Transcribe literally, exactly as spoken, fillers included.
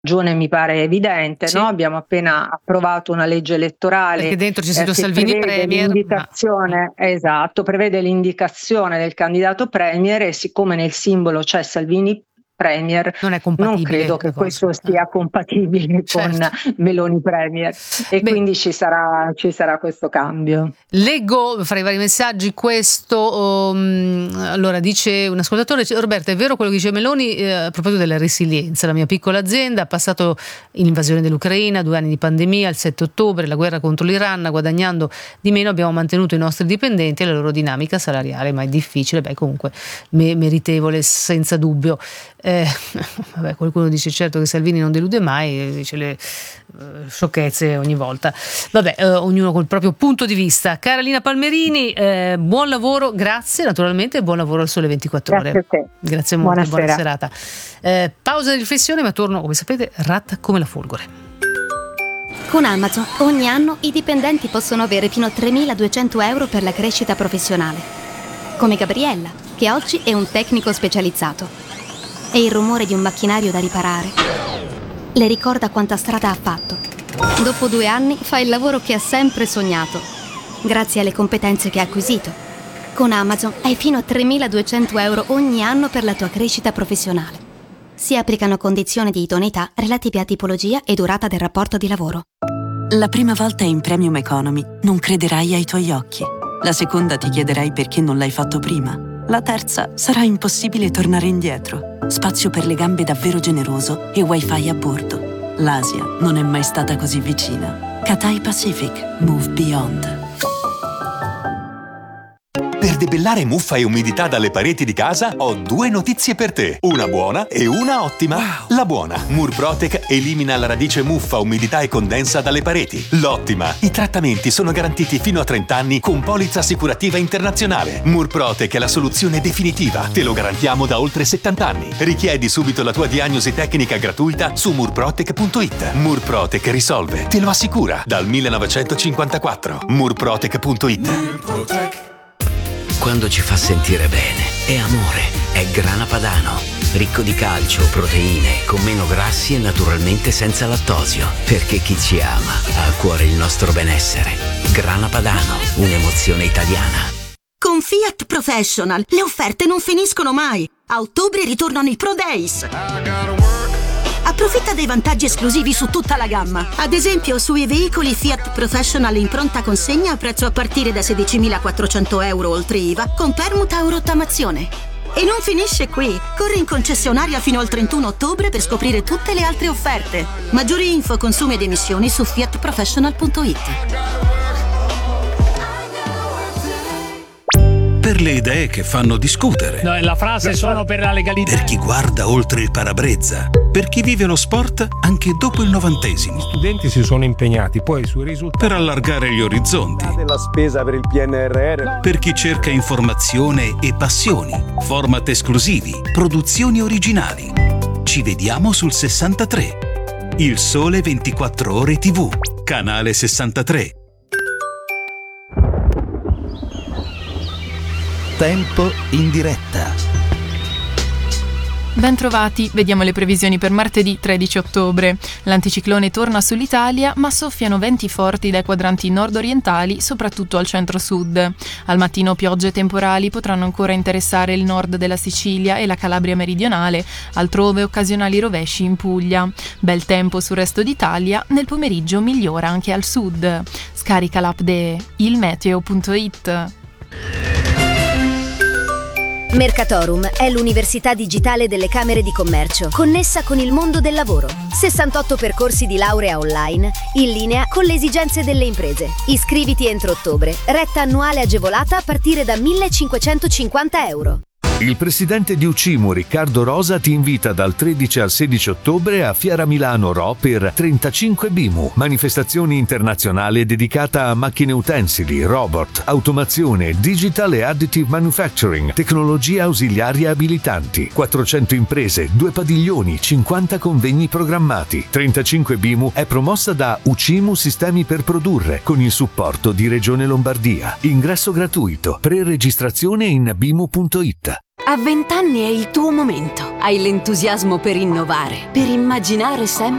ragione mi pare evidente, sì. no? Abbiamo appena approvato una legge elettorale perché dentro c'è scritto eh, Salvini Premier, l'indicazione, ma... esatto, prevede l'indicazione del candidato Premier e siccome nel simbolo c'è Salvini Premier, non, è non credo che questo sia compatibile certo. con Meloni Premier e Beh, quindi ci sarà, ci sarà questo cambio. Leggo fra i vari messaggi questo, um, allora dice un ascoltatore, Roberta, è vero quello che dice Meloni eh, a proposito della resilienza, la mia piccola azienda ha passato l'invasione dell'Ucraina, due anni di pandemia, il sette ottobre, la guerra contro l'Iran, guadagnando di meno abbiamo mantenuto i nostri dipendenti e la loro dinamica salariale, ma è difficile, beh comunque me- meritevole senza dubbio. Eh, vabbè, qualcuno dice certo che Salvini non delude mai, dice le uh, sciocchezze ogni volta. Vabbè, uh, ognuno col proprio punto di vista. Carolina Palmerini, eh, buon lavoro, grazie naturalmente e buon lavoro al Sole ventiquattro Ore. Grazie a te. Grazie molto, Buonasera. buona serata. Eh, pausa di riflessione, ma torno, come sapete, ratta come la folgore. Con Amazon ogni anno i dipendenti possono avere fino a tremiladuecento euro per la crescita professionale. Come Gabriella, che oggi è un tecnico specializzato. E il rumore di un macchinario da riparare le ricorda quanta strada ha fatto. Dopo due anni fa il lavoro che ha sempre sognato, grazie alle competenze che ha acquisito. Con Amazon hai fino a tremiladuecento euro ogni anno per la tua crescita professionale. Si applicano condizioni di idoneità relative a tipologia e durata del rapporto di lavoro. La prima volta in Premium Economy non crederai ai tuoi occhi. La seconda ti chiederai perché non l'hai fatto prima. La terza sarà impossibile tornare indietro. Spazio per le gambe davvero generoso e wifi a bordo. L'Asia non è mai stata così vicina. Cathay Pacific. Move Beyond. Per debellare muffa e umidità dalle pareti di casa ho due notizie per te, una buona e una ottima. Wow. La buona, Murprotec elimina la radice muffa, umidità e condensa dalle pareti. L'ottima, i trattamenti sono garantiti fino a trenta anni con polizza assicurativa internazionale. Murprotec è la soluzione definitiva, te lo garantiamo da oltre settanta anni. Richiedi subito la tua diagnosi tecnica gratuita su murprotec punto it. Murprotec risolve, te lo assicura, dal millenovecentocinquantaquattro. murprotec punto it. Murprotec. Quando ci fa sentire bene, è amore, è Grana Padano. Ricco di calcio, proteine, con meno grassi e naturalmente senza lattosio. Perché chi ci ama ha a cuore il nostro benessere. Grana Padano, un'emozione italiana. Con Fiat Professional le offerte non finiscono mai. A ottobre ritornano i Pro Days. Approfitta dei vantaggi esclusivi su tutta la gamma. Ad esempio, sui veicoli Fiat Professional in pronta consegna a prezzo a partire da sedicimilaquattrocento euro oltre I V A, con permuta o rottamazione. E non finisce qui. Corri in concessionaria fino al trentuno ottobre per scoprire tutte le altre offerte. Maggiori info, consumi ed emissioni su fiat professional punto it. Per le idee che fanno discutere. No, la frase sono per la legalità. Per chi guarda oltre il parabrezza. Per chi vive lo sport anche dopo il novantesimo. Gli studenti si sono impegnati poi sui risultati. Per allargare gli orizzonti. La spesa per il P N R R. Per chi cerca informazione e passioni. Format esclusivi. Produzioni originali. Ci vediamo sul sessantatré. Il Sole ventiquattro Ore tivù. Canale sessantatré. Tempo in diretta. Bentrovati, vediamo le previsioni per martedì tredici ottobre. L'anticiclone torna sull'Italia, ma soffiano venti forti dai quadranti nord-orientali, soprattutto al centro-sud. Al mattino piogge temporali potranno ancora interessare il nord della Sicilia e la Calabria meridionale, altrove occasionali rovesci in Puglia. Bel tempo sul resto d'Italia, nel pomeriggio migliora anche al sud. Scarica l'app de il meteo punto it. Mercatorum è l'università digitale delle Camere di Commercio, connessa con il mondo del lavoro. sessantotto percorsi di laurea online, in linea con le esigenze delle imprese. Iscriviti entro ottobre. Retta annuale agevolata a partire da millecinquecentocinquanta euro. Il presidente di Ucimu, Riccardo Rosa, ti invita dal tredici al sedici ottobre a Fiera Milano Ro per trentacinque BIMU, manifestazione internazionale dedicata a macchine utensili, robot, automazione, digital e additive manufacturing, tecnologie ausiliarie abilitanti, quattrocento imprese, due padiglioni, cinquanta convegni programmati. trentacinque BIMU è promossa da Ucimu Sistemi per Produrre con il supporto di Regione Lombardia. Ingresso gratuito, pre-registrazione in bimu punto it. A vent'anni è il tuo momento. Hai l'entusiasmo per innovare, per immaginare sempre